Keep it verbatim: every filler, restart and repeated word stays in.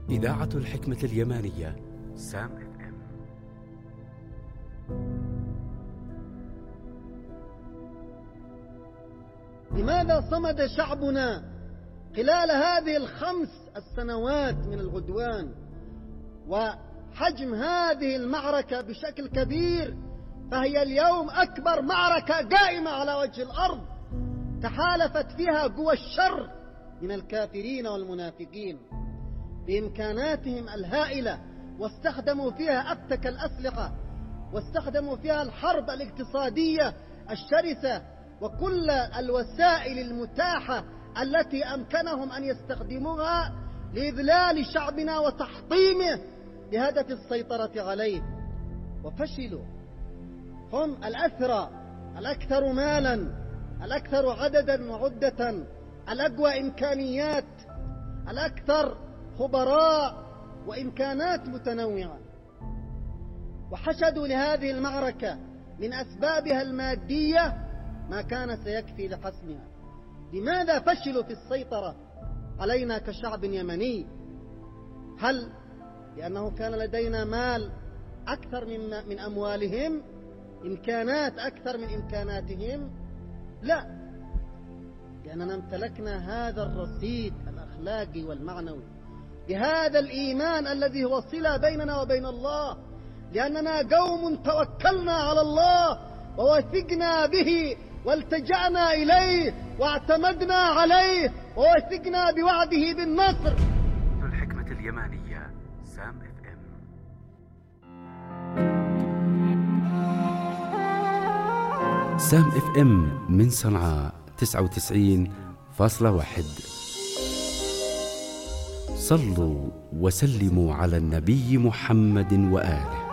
إذاعة الحكمة اليمانية سام اف ام. لماذا صمد شعبنا خلال هذه الخمس السنوات من العدوان وحجم هذه المعركة بشكل كبير؟ فهي اليوم أكبر معركة قائمة على وجه الأرض تحالفت فيها قوى الشر من الكافرين والمنافقين بإمكاناتهم الهائلة، واستخدموا فيها أفتك الأسلحة، واستخدموا فيها الحرب الاقتصادية الشرسة وكل الوسائل المتاحة التي أمكنهم أن يستخدموها لإذلال شعبنا وتحطيمه بهدف السيطرة عليه، وفشلوا. هم الأثرى، الأكثر مالا، الأكثر عددا وعدة، الأقوى إمكانيات، الأكثر خبراء وإمكانات متنوعة، وحشدوا لهذه المعركة من أسبابها المادية ما كان سيكفي لحسمها. لماذا فشلوا في السيطرة علينا كشعب يمني؟ هل لأنه كان لدينا مال أكثر من, من أموالهم، إمكانات أكثر من إمكاناتهم؟ لا، لأننا امتلكنا هذا الرصيد الأخلاقي والمعنوي بهذا الإيمان الذي هو صلة بيننا وبين الله، لأننا قوم توكلنا على الله ووثقنا به والتجأنا إليه واعتمدنا عليه ووثقنا بوعده بالنصر. الحكمة اليمانية سام اف ام. سام اف ام من صنعاء تسعة وتسعين فاصلة واحد. صلوا وسلموا على النبي محمد وآله.